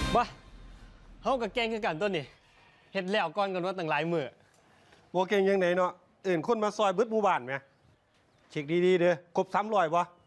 บ้าเฮากับแกงคือกันตัวนี่เฮ็ดแล้วก่อนกันว่าตั้งหลายมื้อบ่เก่งยังไงเนาะอื่นคนมาซอยเบิดหมู่บ้านไหมเช็คดีๆเด้อครบ300บ่